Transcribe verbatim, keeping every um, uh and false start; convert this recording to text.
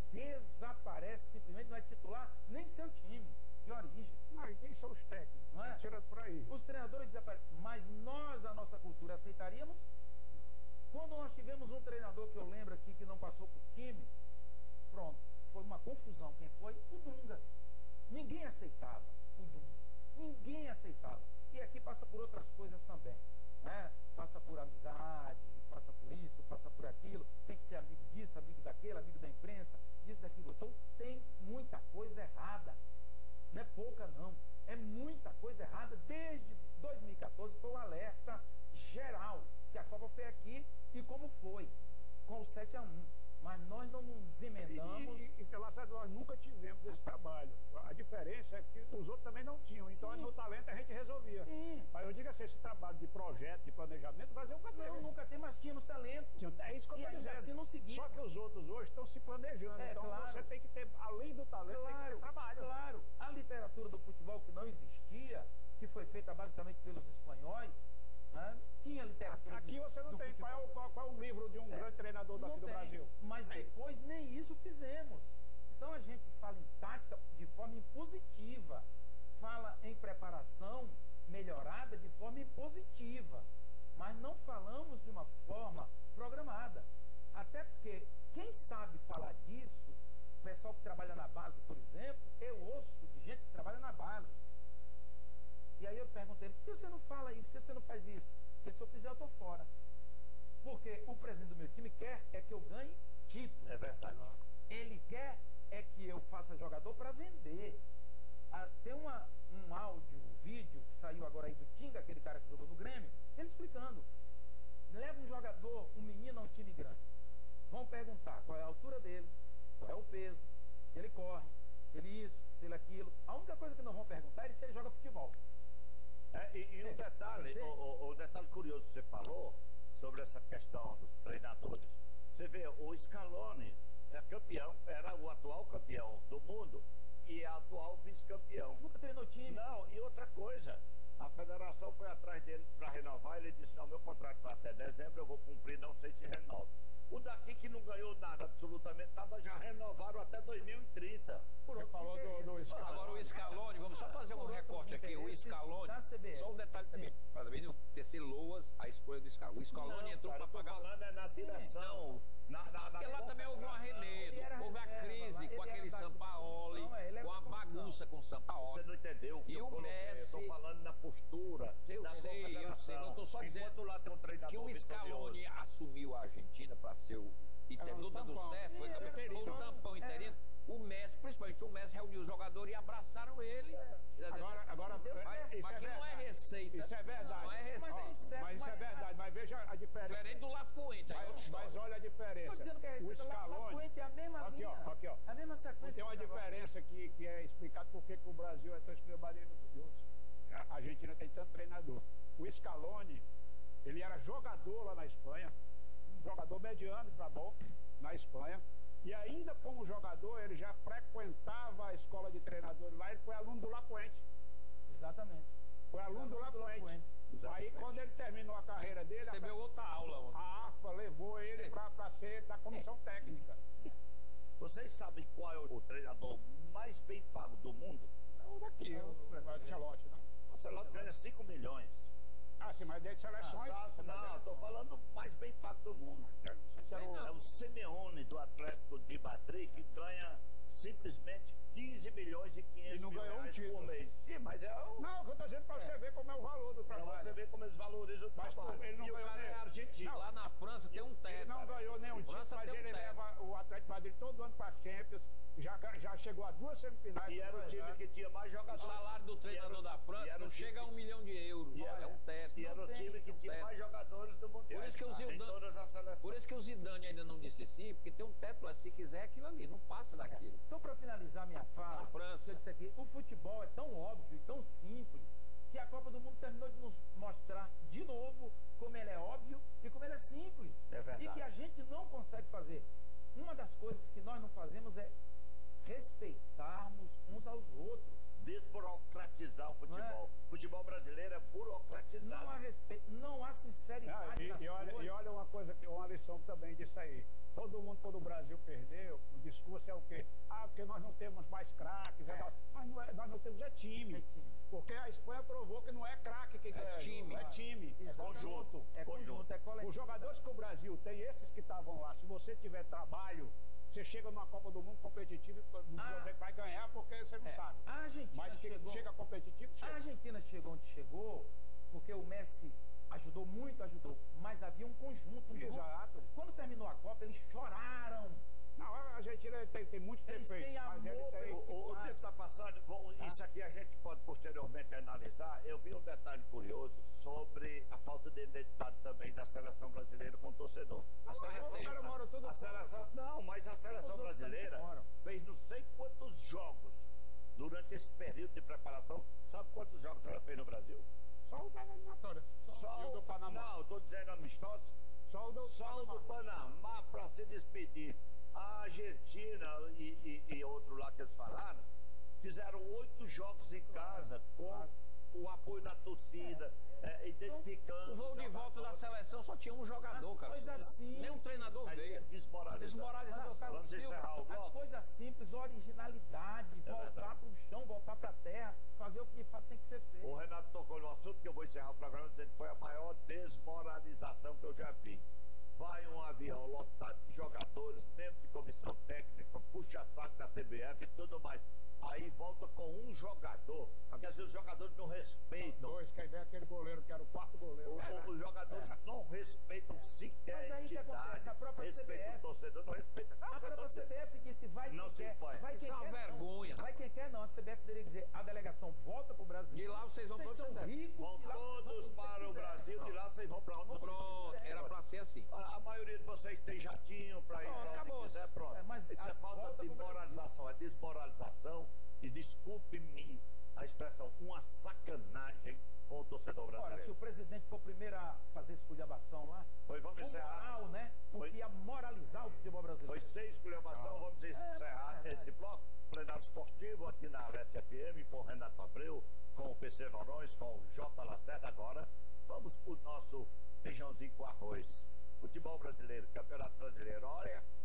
desaparece, simplesmente não é titular nem seu time de origem. Mas quem são os técnicos? Não é? Tira por aí. Os treinadores desaparecem. Mas nós, a nossa cultura, aceitaríamos? Quando nós tivemos um treinador que eu lembro aqui que não passou por time, pronto, foi uma confusão. Quem foi? O Dunga. Ninguém aceitava o Dunga. Ninguém aceitava. E aqui passa por outras coisas também. Né? Passa por amizades, passa por isso, passa por aquilo. Tem que ser amigo disso, amigo daquele, amigo da imprensa, disso, daquilo. Então tem muita coisa errada. Não é pouca, não. É muita coisa errada. Desde dois mil e quatorze foi um alerta geral que a Copa foi aqui e como foi, com o sete a um. Mas nós não nos emendamos. E, e, e Lacerda, nós nunca tivemos esse trabalho. A diferença é que os outros também não tinham. Então, Sim. no talento a gente resolvia. Sim. Mas eu digo assim, esse trabalho de projeto, de planejamento, o Brasil nunca teve. Não, nunca tem, mas tínhamos talento. É isso que eu E estou ainda dizendo. assim não seguimos. Só que os outros hoje estão se planejando. É, então claro. você tem que ter, além do talento, tem que ter trabalho. Claro. A literatura do futebol que não existia, que foi feita basicamente pelos espanhóis, né? Tinha literatura. Aqui de, você não tem. Qual é, o, qual, qual é o livro de um é, grande treinador daqui do tem, Brasil? Mas Aí. depois nem isso fizemos. Então a gente fala em tática de forma impositiva, fala em preparação melhorada de forma impositiva, mas não falamos de uma forma programada. Até porque quem sabe falar disso, o pessoal que trabalha na base, por exemplo, eu ouço de gente que trabalha na base. E aí eu perguntei, por que você não fala isso? Por que você não faz isso? Porque se eu fizer, eu estou fora. Porque o presidente do meu time quer é que eu ganhe título. É verdade. Ele quer é que eu faça jogador para vender. Ah, tem uma, um áudio, um vídeo que saiu agora aí do Tinga, aquele cara que jogou no Grêmio, ele explicando. Leva um jogador, um menino a um time grande. Vão perguntar qual é a altura dele, qual é o peso, se ele corre, se ele isso, se ele aquilo. A única coisa que não vão perguntar é se ele joga futebol. É, e, e um detalhe, o, o, o detalhe curioso que você falou sobre essa questão dos treinadores. Você vê, o Scaloni é campeão, era o atual campeão do mundo e é atual vice-campeão. Nunca treinou time. Não, e outra coisa, a federação foi atrás dele para renovar, ele disse, não, meu contrato vai até dezembro, eu vou cumprir, não sei se renova. O daqui que não ganhou nada, absolutamente nada, já renovaram até dois mil e trinta. Você falou do, do Scaloni. Agora o Scaloni, vamos só fazer um recorte aqui. O Scaloni, só um detalhe também, para também não tecer loas a escolha do Scaloni. O Scaloni não, entrou para pagar. falando é na direção. Na, na, na porque lá também houve um arremedo, houve a crise com aquele Sampaoli, com a bagunça com o Sampaoli. Você não entendeu o que e eu o coloquei? Messi, eu estou falando na postura. Eu da sei, eu sei, não estou só dizendo lá tem um treinador que o Scaloni vitorioso. Assumiu a Argentina para ser o. E terminou dando certo, foi o tampão interino. O Messi, principalmente o Messi, reuniu os jogadores e abraçaram ele. Agora, agora mas, isso mas é que não é receita. Isso é verdade. Não é receita. Mas, mas isso é verdade. Mas veja a diferença. Diferente do Lafuente. Mas, mas olha a diferença. Estou dizendo que a receita o Scaloni, Lafuente é a mesma aqui, linha. ó, aqui, ó. A mesma sequência. Tem uma diferença que, que é explicado por que o Brasil é tão escrevado e outros. A Argentina tem tanto treinador. O Scaloni, ele era jogador lá na Espanha, um jogador mediano para bom na Espanha. E ainda como jogador, ele já frequentava a escola de treinadores lá, ele foi aluno do Lafuente. Exatamente. Foi aluno, aluno do Lafuente. Lafuente. Aí quando ele terminou a carreira dele, recebeu a, outra aula. A AFA levou ele é. para ser da comissão é. técnica. Vocês sabem qual é o treinador mais bem pago do mundo? É o daqui, é o, o Ancelotti, né? O Ancelotti ganha cinco milhões. Ah, sim, mas de seleções? Ah, não, estou falando do mais bem pago do mundo. Se é, o, é o Simeone do Atlético de Madrid que ganha simplesmente quinze milhões e quinhentos mil reais um por mês. Sim, mas é o... Não, eu estou dizendo para é. você ver como é o valor do trabalho. Para você ver como eles valorizam o mas, trabalho. Pô, ele não e o cara nem... é argentino. Não, lá na França tem um teto. Ele não ganhou nenhum título, mas ele teto. leva o Atlético de Madrid todo ano para a Champions. Já, já chegou a duas semifinais. E era o time que tinha mais jogadores. O salário do treinador da França não chega a um milhão de euros. É um teto. E era o time que tinha mais jogadores do Mundial. Por isso que o Zidane, por isso que o Zidane ainda não disse sim, porque tem um teto lá, se quiser aquilo ali, não passa daquilo. Então, para finalizar minha fala, França. Eu disse aqui, o futebol é tão óbvio e tão simples que a Copa do Mundo terminou de nos mostrar de novo como ele é óbvio e como ele é simples. É verdade. E que a gente não consegue fazer. Uma das coisas que nós não fazemos é respeitarmos uns aos outros. Desburocratizar o futebol. O é? futebol brasileiro é burocratizado. Não há respeito, não há sinceridade ah, e, nas e olha, coisas. E olha uma coisa, uma lição lição também disso aí. Todo mundo, quando o Brasil perdeu, o discurso é o quê? Ah, porque nós não temos mais craques. É. Mas não é, nós não temos é time. É time. Porque a Espanha provou que não é craque que É ganha time. jogo, é time. É conjunto. É conjunto, é coletivo. Os jogadores que o Brasil tem, esses que estavam lá, se você tiver trabalho, você chega numa Copa do Mundo competitiva e Ah. você vai ganhar porque você não É. sabe. A Argentina Mas que chegou... chega competitivo, A chega. Argentina chegou onde chegou porque o Messi ajudou muito, ajudou, mas havia um conjunto. Um grupo. Exato. Quando terminou a Copa, eles choraram. Não, a Argentina tem, tem muitos Eles defeitos, têm mas ele amor tem... pelo- O, o tempo está passando. Bom, isso aqui a gente pode posteriormente analisar. Eu vi um detalhe curioso sobre a falta de identidade também da seleção brasileira com o torcedor. A seleção, Os caras moram tudo a seleção, não, mas a seleção Os outros brasileira também moram. fez não sei quantos jogos durante esse período de preparação. Sabe quantos jogos ela fez no Brasil? Só o da eliminatória. Só E o do Panamá. Não, estou dizendo amistosos. Só o do Só o do Panamá para se despedir. A Argentina e, e, e outro lá que eles falaram fizeram oito jogos em casa com Claro. o apoio da torcida, é, identificando. O voo de volta da seleção só tinha um jogador, As cara. coisas simples. Nem um treinador Isso aí é veio. desmoralização. Desmoralização. Mas, ô, Carlos Vamos Silva, encerrar o as bloco? coisas simples, originalidade, É voltar verdade. para o chão, voltar para a terra, fazer o que de fato tem que ser feito. O Renato tocou no assunto que eu vou encerrar o programa dizendo que foi a maior desmoralização que eu já vi. Vai um avião lotado de jogadores, membros de comissão técnica, puxa-saco da C B F e tudo mais. Aí volta com um jogador, quer dizer, os jogadores não respeitam. Dois, que aí vem aquele goleiro, que era o quarto goleiro. O- o- Os jogadores não respeitam sequer Mas a aí que entidade. acontece, a própria Respeita C B F. o torcedor, não respeita nada. A própria C B F disse, vai Não quem se quer, impõe. vai quem Isso é uma quer, não. vergonha. Vai quem quer, não. A C B F teria que dizer, a delegação volta para o Brasil. De lá vocês vão Vocês pra são onde vocês ricos, Vão de lá vocês vão todos pra onde vocês para o quiserem. Brasil, de lá vocês vão para onde vocês Pronto, quiserem. era pra ser assim. A, a maioria de vocês tem jatinho para ir Pronto, para onde acabou. quiser, pronto. É, mas Isso a é falta volta de pro Brasil. moralização, é desmoralização e desculpe-me a expressão, uma sacanagem com o torcedor Ora, se brasileiro. o presidente for o primeiro a fazer esculhambação lá, Pois vamos com encerrar. moral, né? Foi- Porque ia moralizar o futebol brasileiro. Foi seis esculhambação, vamos encerrar é, é. esse bloco. Plenário esportivo aqui na S F M com Renato Abreu, com o P C Norões, com o J. Lacerda. Agora vamos para o nosso feijãozinho com arroz. Futebol brasileiro, Campeonato Brasileiro. Olha,